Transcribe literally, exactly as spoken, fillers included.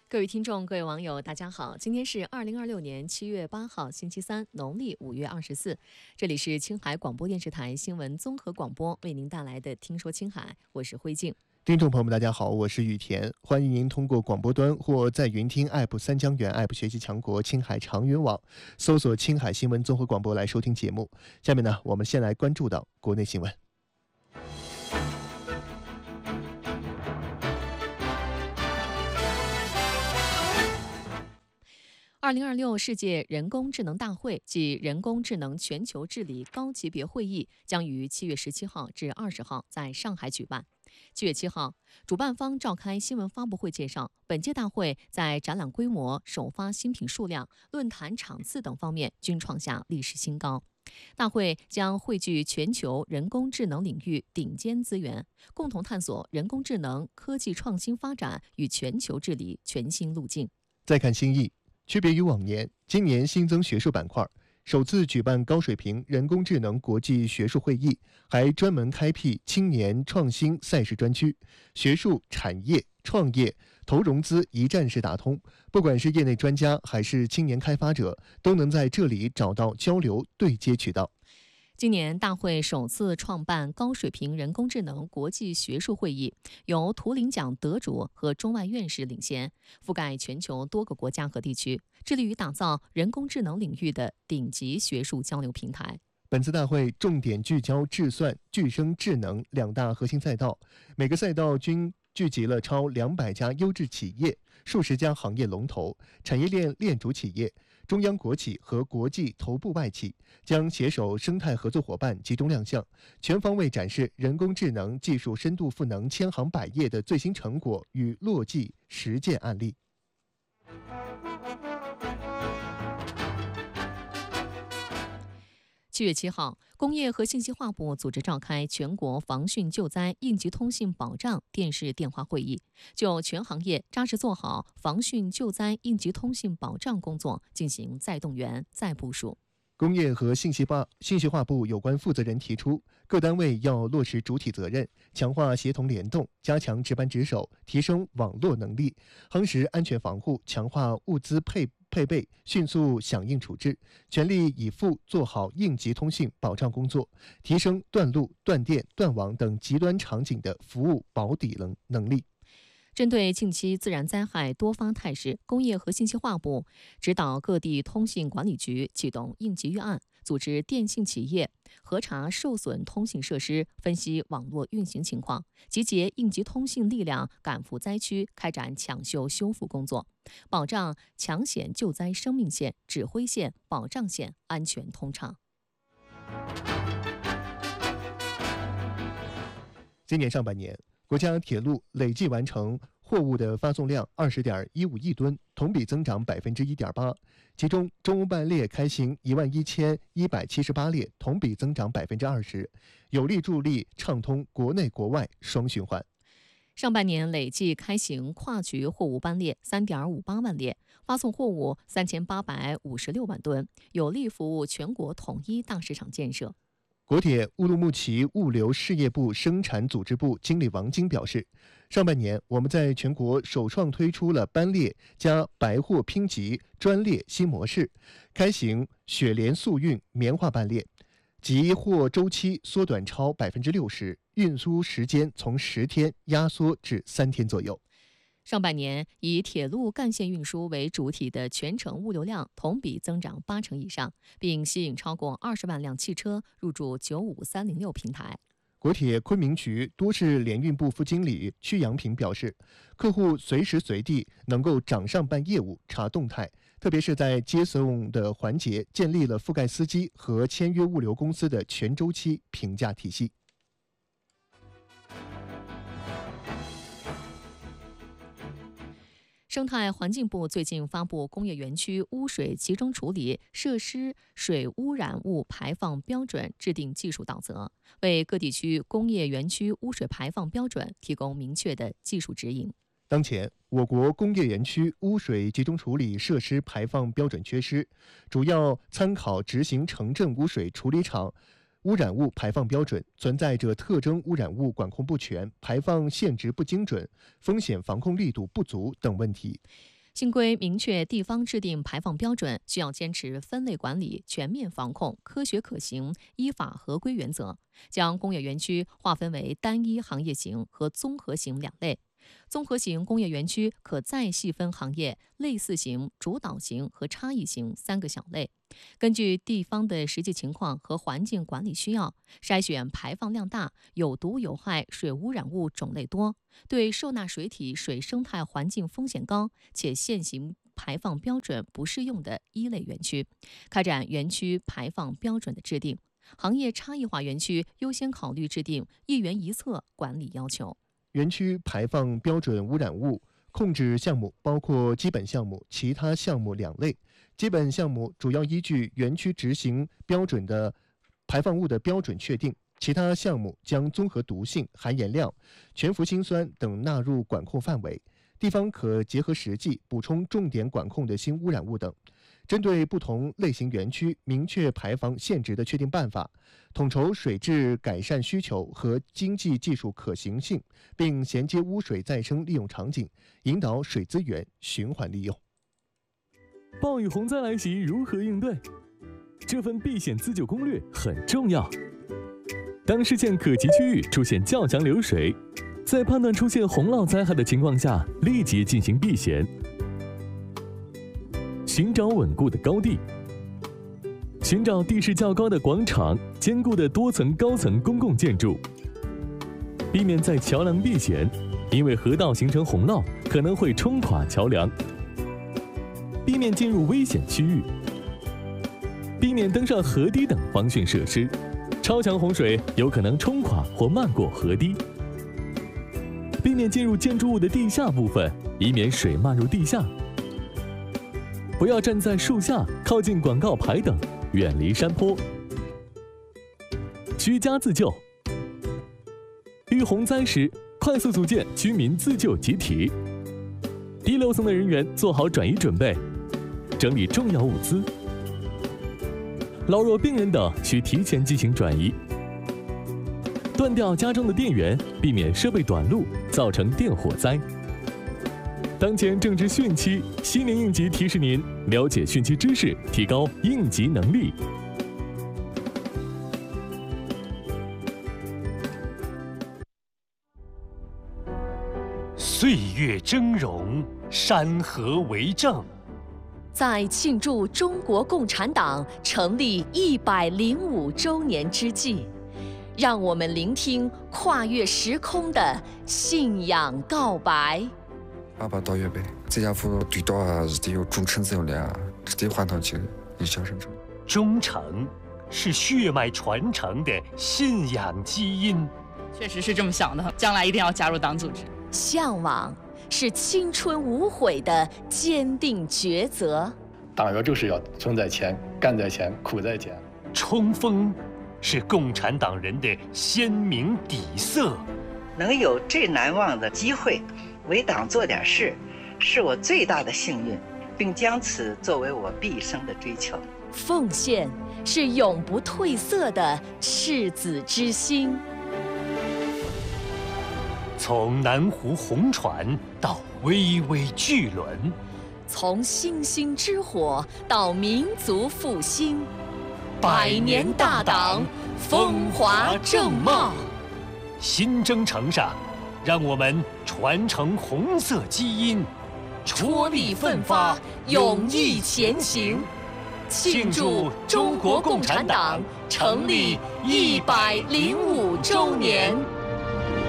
各位听众、各位网友，大家好！今天是二零二六年七月八号，星期三，农历五月二十四。这里是青海广播电视台新闻综合广播为您带来的《听说青海》，我是辉静。 听众朋友们，大家好，我是雨田，欢迎您通过广播端或在云听 App 三江源 App 学习强国青海长云网搜索青海新闻综合广播来收听节目。下面呢，我们先来关注到国内新闻。 二零二六世界人工智能大会暨人工智能全球治理高级别会议将于七月十七号至二十号在上海举办。七月七号，主办方召开新闻发布会介绍，本届大会在展览规模、首发新品数量、论坛场次等方面均创下历史新高。大会将汇聚全球人工智能领域顶尖资源，共同探索人工智能科技创新发展与全球治理全新路径。 再看新意，区别于往年，今年新增学术板块，首次举办高水平人工智能国际学术会议，还专门开辟青年创新赛事专区，学术、产业、创业、投融资一站式打通，不管是业内专家还是青年开发者，都能在这里找到交流对接渠道。 今年大会首次创办高水平人工智能国际学术会议，由图灵奖得主和中外院士领衔，覆盖全球多个国家和地区，致力于打造人工智能领域的顶级学术交流平台。 本次大会重点聚焦智算、具声智能两大核心赛道，每个赛道均聚集了超两百家优质企业、数十家行业龙头、产业链链主企业、中央国企和国际头部外企，将携手生态合作伙伴集中亮相，全方位展示人工智能技术深度赋能千行百业的最新成果与落地实践案例。 七月七号，工业和信息化部组织召开全国防汛救灾应急通信保障电视电话会议，就全行业扎实做好防汛救灾应急通信保障工作进行再动员、再部署。 工业和信息化信息化部有关负责人提出，各单位要落实主体责任，强化协同联动，加强值班值守，提升网络能力，夯实安全防护，强化物资配配备，迅速响应处置，全力以赴做好应急通信保障工作，提升断路、断电、断网等极端场景的服务保底能能力。 针对近期自然灾害多发态势，工业和信息化部指导各地通信管理局启动应急预案，组织电信企业核查受损通信设施，分析网络运行情况，集结应急通信力量，赶赴灾区开展抢修修复工作，保障抢险救灾生命线、指挥线、保障线安全通畅。 今年上半年，国家铁路累计完成货物的发送量二十点一五亿吨，同比增长百分之一点八。其中，中欧班列开行一万一千一百七十八列，同比增长百分之二十，有力助力畅通国内国外双循环。 上半年累计开行跨局货物班列三点五八万列，发送货物三千八百五十六万吨，有力服务全国统一大市场建设。 国铁乌鲁木齐物流事业部生产组织部经理王晶表示，上半年我们在全国首创推出了班列加白货拼集专列新模式，开行雪莲速运棉花班列，集货周期缩短超百分之六十，运输时间从十天压缩至三天左右。 上半年以铁路干线运输为主体的全程物流量同比增长八成以上，并吸引超过二十万辆汽车入驻九五三零六平台。 国铁昆明局多市联运部副经理曲阳平表示，客户随时随地能够掌上办业务、查动态，特别是在接送的环节，建立了覆盖司机和签约物流公司的全周期评价体系。 生态环境部最近发布工业园区污水集中处理设施水污染物排放标准制定技术导则，为各地区工业园区污水排放标准提供明确的技术指引。 当前，我国工业园区污水集中处理设施排放标准缺失，主要参考执行城镇污水处理厂污染物排放标准，存在着特征污染物管控不全、排放限值不精准、风险防控力度不足等问题。 新规明确，地方制定排放标准需要坚持分类管理、全面防控、科学可行、依法合规原则，将工业园区划分为单一行业型和综合型两类。综合型工业园区可再细分行业、类似型、主导型和差异型三个小类，根据地方的实际情况和环境管理需要，筛选排放量大、有毒有害水污染物种类多、对受纳水体水生态环境风险高且现行排放标准不适用的一类园区，开展园区排放标准的制定。行业差异化园区优先考虑制定一园一策管理要求。 园区排放标准污染物控制项目包括基本项目、其他项目两类。基本项目主要依据园区执行标准的排放物的标准确定，其他项目将综合毒性、含盐量、全氟辛酸等纳入管控范围。地方可结合实际补充重点管控的新污染物等。针对不同类型园区，明确排放限值的确定办法，统筹水质改善需求和经济技术可行性，并衔接污水再生利用场景，引导水资源循环利用。 暴雨洪灾来袭，如何应对？这份避险自救攻略很重要。当事件可及区域出现较强流水，在判断出现洪涝灾害的情况下，立即进行避险。寻找稳固的高地，寻找地势较高的广场、坚固的多层高层公共建筑，避免在桥梁避险，因为河道形成洪涝可能会冲垮桥梁。避免进入危险区域，避免登上河堤等防汛设施，超强洪水有可能冲垮或漫过河堤。避免进入建筑物的地下部分，以免水漫入地下。不要站在树下、靠近广告牌等，远离山坡。居家自救，遇洪灾时，快速组建居民自救集体。低楼层的人员做好转移准备，整理重要物资。老弱病人等需提前进行转移。断掉家中的电源，避免设备短路，造成电火灾。当前正值汛期，西年应急提示您了解汛期知识，提高应急能力。 岁月峥嵘，山河为证。 在庆祝中国共产党成立一百零五周年之际，让我们聆听跨越时空的信仰告白。 爸爸到月呗，这家伙对到啊是得有忠诚这样的，是得换到起一小生成。 忠诚是血脉传承的信仰基因。 确实是这么想的，将来一定要加入党组织。 向往是青春无悔的坚定抉择。 党员就是要存在前，干在前，苦在前。 冲锋是共产党人的鲜明底色。 能有这难忘的机会为党做点事，是我最大的幸运，并将此作为我毕生的追求。 奉献是永不褪色的赤子之心。 从南湖红船到巍巍巨轮， 从星星之火到民族复兴，百年大党风华正茂。 新征程上，让我们传承红色基因， 踔厉奋发，勇毅前行，庆祝中国共产党成立一百零五周年。